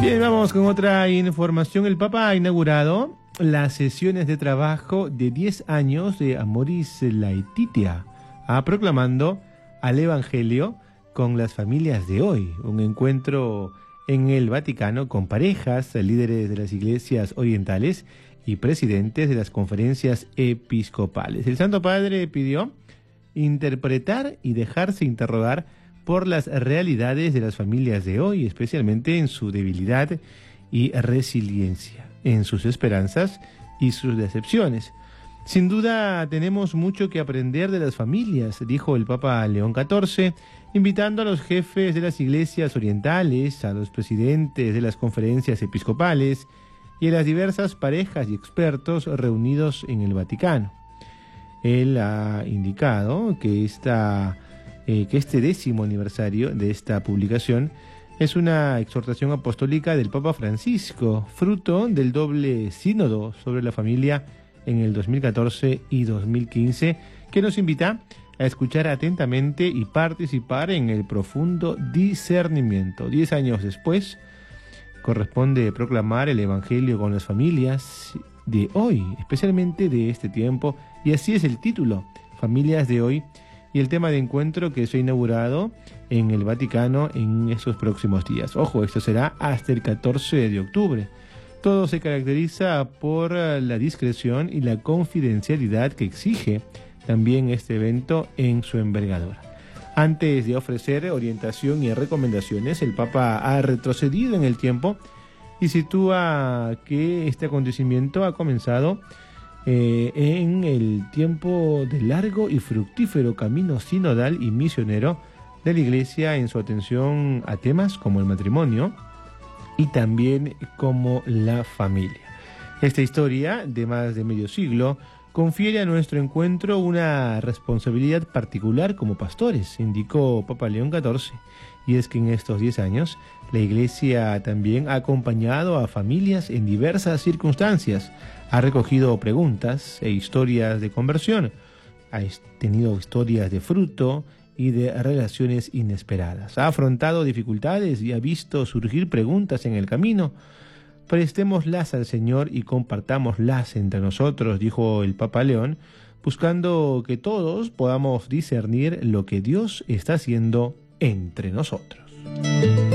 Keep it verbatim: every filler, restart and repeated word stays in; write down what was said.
Bien, vamos con otra información. El Papa ha inaugurado las sesiones de trabajo de diez años de Amoris Laetitia, ha proclamando al Evangelio con las familias de hoy, un encuentro en el Vaticano con parejas, líderes de las iglesias orientales y presidentes de las conferencias episcopales. El Santo Padre pidió interpretar y dejarse interrogar por las realidades de las familias de hoy, especialmente en su debilidad y resiliencia, en sus esperanzas y sus decepciones. Sin duda tenemos mucho que aprender de las familias, dijo el Papa León catorce, invitando a los jefes de las iglesias orientales, a los presidentes de las conferencias episcopales y a las diversas parejas y expertos reunidos en el Vaticano. Él ha indicado que esta Eh, que este décimo aniversario de esta publicación es una exhortación apostólica del Papa Francisco, fruto del doble sínodo sobre la familia en el dos mil catorce y dos mil quince, que nos invita a escuchar atentamente y participar en el profundo discernimiento. Diez años después, corresponde proclamar el Evangelio con las familias de hoy, especialmente de este tiempo, y así es el título, Familias de Hoy, y el tema de encuentro que se ha inaugurado en el Vaticano en estos próximos días. Ojo, esto será hasta el catorce de octubre. Todo se caracteriza por la discreción y la confidencialidad que exige también este evento en su envergadura. Antes de ofrecer orientación y recomendaciones, el Papa ha retrocedido en el tiempo y sitúa que este acontecimiento ha comenzado Eh, en el tiempo de largo y fructífero camino sinodal y misionero de la Iglesia en su atención a temas como el matrimonio y también como la familia. Esta historia de más de medio siglo confiere a nuestro encuentro una responsabilidad particular como pastores, indicó Papa León catorce, y es que en estos diez años la Iglesia también ha acompañado a familias en diversas circunstancias, ha recogido preguntas e historias de conversión, ha tenido historias de fruto y de relaciones inesperadas, ha afrontado dificultades y ha visto surgir preguntas en el camino. Prestémoslas al Señor y compartámoslas entre nosotros, dijo el Papa León, buscando que todos podamos discernir lo que Dios está haciendo entre nosotros.